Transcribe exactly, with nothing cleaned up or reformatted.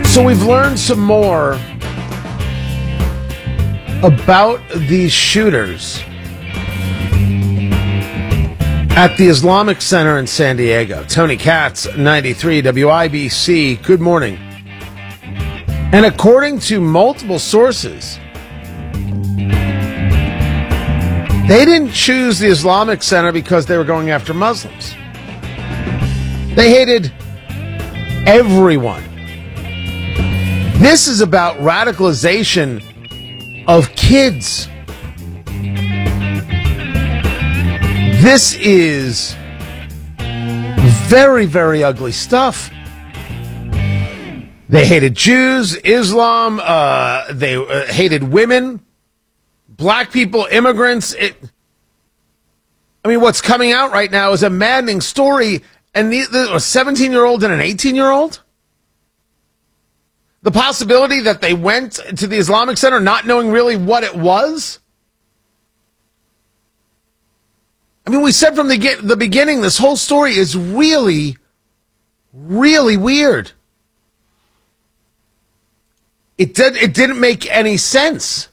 So we've learned some more about these shooters at the Islamic Center in San Diego. Tony Katz, ninety-three W I B C. Good morning. And according to multiple sources, they didn't choose the Islamic Center because they were going after Muslims. They hated everyone. This is about radicalization of kids. This is very, very ugly stuff. They hated Jews, Islam, uh, they uh, hated women, black people, immigrants. It, I mean, what's coming out right now is a maddening story, and the, the, a seventeen-year-old and an eighteen-year-old? The possibility that they went to the Islamic Center not knowing really what it was? I mean, we said from the, get, the beginning, this whole story is really, really weird. It did. It didn't make any sense.